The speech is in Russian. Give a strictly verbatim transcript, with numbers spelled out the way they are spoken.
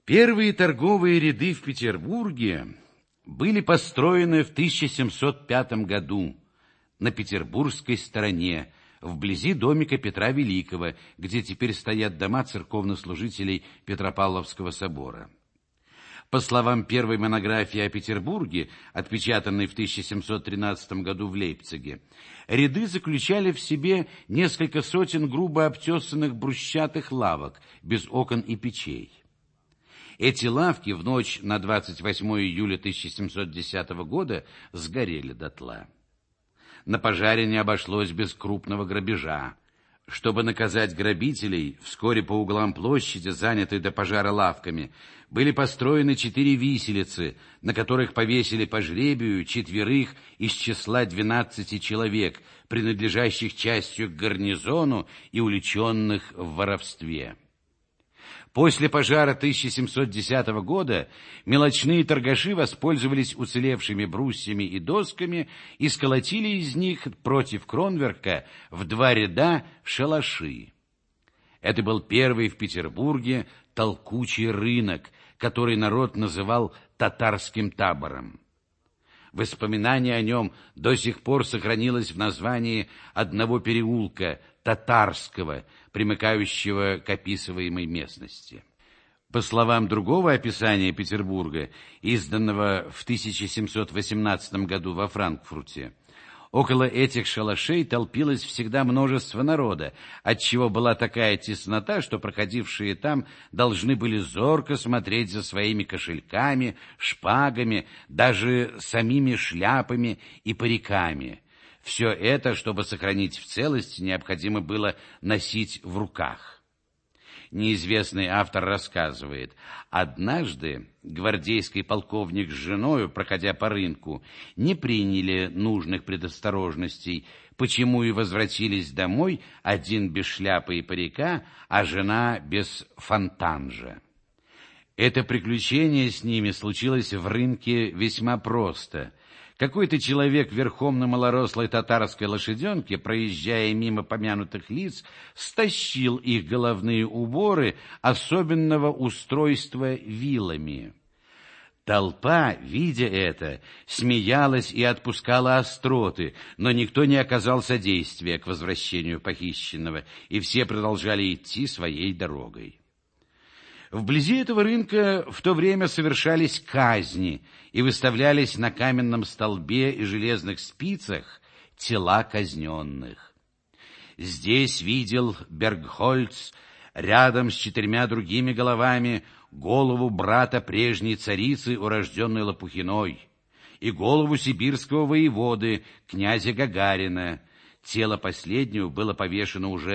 Первые торговые ряды в Петербурге были построены в тысяча семьсот пятом году на петербургской стороне, вблизи домика Петра Великого, где теперь стоят дома церковнослужителей Петропавловского собора. По словам первой монографии о Петербурге, отпечатанной в тысяча семьсот тринадцатом году в Лейпциге, ряды заключали в себе несколько сотен грубо обтесанных брусчатых лавок, без окон и печей. Эти лавки в ночь на двадцать восьмое июля тысяча семьсот десятого года сгорели дотла. На пожаре не обошлось без крупного грабежа. Чтобы наказать грабителей, вскоре по углам площади, занятой до пожара лавками, были построены четыре виселицы, на которых повесили по жребию четверых из числа двенадцати человек, принадлежащих частью к гарнизону и уличенных в воровстве. После пожара тысяча семьсот десятого года мелочные торгаши воспользовались уцелевшими брусьями и досками и сколотили из них против Кронверка в два ряда шалаши. Это был первый в Петербурге толкучий рынок, который народ называл татарским табором. Воспоминание о нем до сих пор сохранилось в названии одного переулка, Татарского, примыкающего к описываемой местности. По словам другого описания Петербурга, изданного в тысяча семьсот восемнадцатом году во Франкфурте, около этих шалашей толпилось всегда множество народа, отчего была такая теснота, что проходившие там должны были зорко смотреть за своими кошельками, шпагами, даже самими шляпами и париками. Все это, чтобы сохранить в целости, необходимо было носить в руках. Неизвестный автор рассказывает: однажды гвардейский полковник с женою, проходя по рынку, не приняли нужных предосторожностей, почему и возвратились домой один без шляпы и парика, а жена без фонтанжа. Это приключение с ними случилось в рынке весьма просто. Какой-то человек верхом на малорослой татарской лошаденке, проезжая мимо помянутых лиц, стащил их головные уборы особенного устройства вилами. Толпа, видя это, смеялась и отпускала остроты, но никто не оказал содействия к возвращению похищенного, и все продолжали идти своей дорогой. Вблизи этого рынка в то время совершались казни и выставлялись на каменном столбе и железных спицах тела казненных. Здесь видел Бергхольц рядом с четырьмя другими головами голову брата прежней царицы, урожденной Лопухиной, и голову сибирского воеводы, князя Гагарина. Тело последнего было повешено уже